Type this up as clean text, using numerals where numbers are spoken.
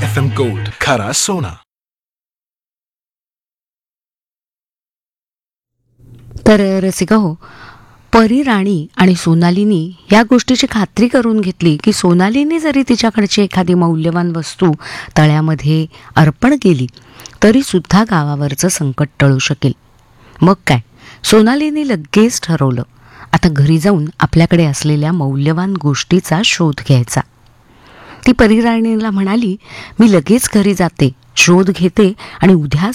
FM Gold, खरा सोना. तर रसिका हो, परी राणी आणि सोनालीनी या गोष्टीची खात्री करून घेतली की सोनालीने जरी तिच्याकडची एखादी मौल्यवान वस्तू तळ्यामध्ये अर्पण केली तरी सुद्धा गावावरचं संकट टळू शकेल. मग काय, सोनालीने लगेच ठरवलं आता घरी जाऊन आपल्याकडे असलेल्या मौल्यवान गोष्टीचा शोध घ्यायचा. ती परी राणीला म्हणाली, मी लगेच घरी जाते, शोध घेते आणि उद्या